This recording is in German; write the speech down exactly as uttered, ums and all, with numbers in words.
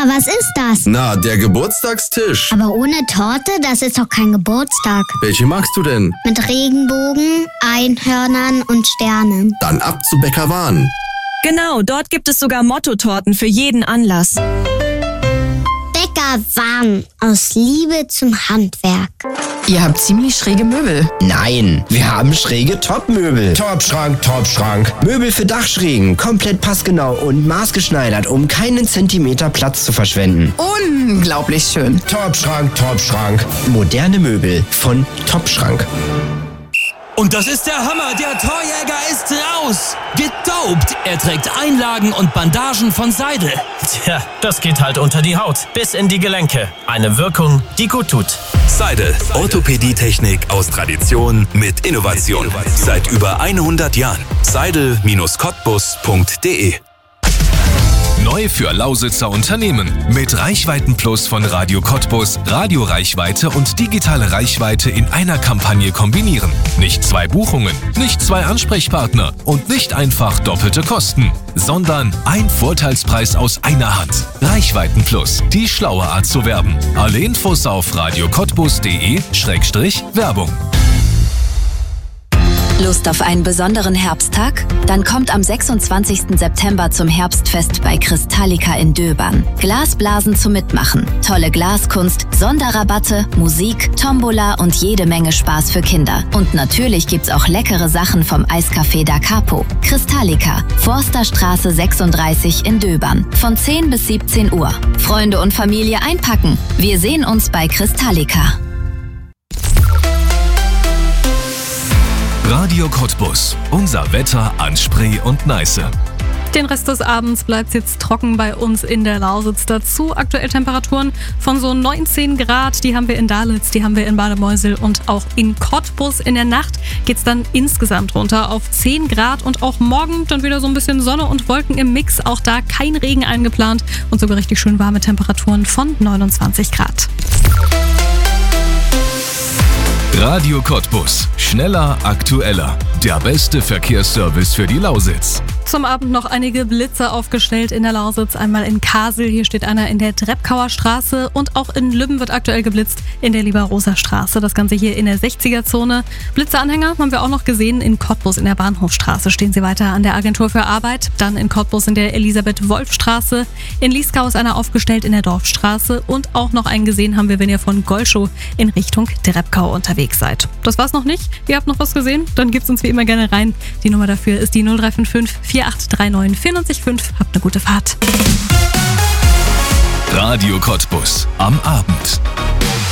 was ist das? Na, der Geburtstagstisch. Aber ohne Torte, das ist doch kein Geburtstag. Welche magst du denn? Mit Regenbogen, Einhörnern und Sternen. Dann ab zu Bäcker Wahn. Genau, dort gibt es sogar Mottotorten für jeden Anlass. Bäcker Wahn, aus Liebe zum Handwerk. Ihr habt ziemlich schräge Möbel. Nein, wir haben schräge Topmöbel. Topschrank, Topschrank. Möbel für Dachschrägen, komplett passgenau und maßgeschneidert, um keinen Zentimeter Platz zu verschwenden. Unglaublich schön. Topschrank, Topschrank. Moderne Möbel von Topschrank. Und das ist der Hammer, der Torjäger ist raus. Getaubt. Er trägt Einlagen und Bandagen von Seidel. Tja, das geht halt unter die Haut, bis in die Gelenke. Eine Wirkung, die gut tut. Seidel. Orthopädietechnik aus Tradition mit Innovation. Seit über hundert Jahren. Seidel Cottbus punkt de. Neu für Lausitzer Unternehmen. Mit Reichweitenplus von Radio Cottbus, Radioreichweite und digitale Reichweite in einer Kampagne kombinieren. Nicht zwei Buchungen, nicht zwei Ansprechpartner und nicht einfach doppelte Kosten, sondern ein Vorteilspreis aus einer Hand. Reichweitenplus, die schlaue Art zu werben. Alle Infos auf radio cottbus punkt de Schrägstrich Werbung. Lust auf einen besonderen Herbsttag? Dann kommt am sechsundzwanzigsten September zum Herbstfest bei Kristallika in Döbern. Glasblasen zum Mitmachen, tolle Glaskunst, Sonderrabatte, Musik, Tombola und jede Menge Spaß für Kinder. Und natürlich gibt's auch leckere Sachen vom Eiscafé Da Capo. Kristallika, Forsterstraße sechsunddreißig in Döbern. Von zehn bis siebzehn Uhr. Freunde und Familie einpacken. Wir sehen uns bei Kristallika. Radio Cottbus. Unser Wetter an Spree und Neiße. Den Rest des Abends bleibt es jetzt trocken bei uns in der Lausitz. Dazu aktuell Temperaturen von so neunzehn Grad. Die haben wir in Dalitz, die haben wir in Bademeusel und auch in Cottbus. In der Nacht geht es dann insgesamt runter auf zehn Grad. Und auch morgen dann wieder so ein bisschen Sonne und Wolken im Mix. Auch da kein Regen eingeplant und sogar richtig schön warme Temperaturen von neunundzwanzig Grad. Radio Cottbus. Schneller, aktueller. Der beste Verkehrsservice für die Lausitz. Zum Abend noch einige Blitze aufgestellt in der Lausitz. Einmal in Kasel, hier steht einer in der Treppkauer Straße. Und auch in Lübben wird aktuell geblitzt in der Lieber-Rosa Straße. Das Ganze hier in der sechziger-Zone. Blitzeanhänger haben wir auch noch gesehen in Cottbus in der Bahnhofstraße. Stehen sie weiter an der Agentur für Arbeit. Dann in Cottbus in der Elisabeth-Wolf-Straße. In Lieskau ist einer aufgestellt in der Dorfstraße. Und auch noch einen gesehen haben wir, wenn ihr von Golschow in Richtung Treppkau unterwegs seid. Das war's noch nicht. Ihr habt noch was gesehen? Dann gebt's uns wie immer gerne rein. Die Nummer dafür ist die null drei fünf fünf vier acht drei neun vier neun fünf. Habt eine gute Fahrt. Radio Cottbus am Abend.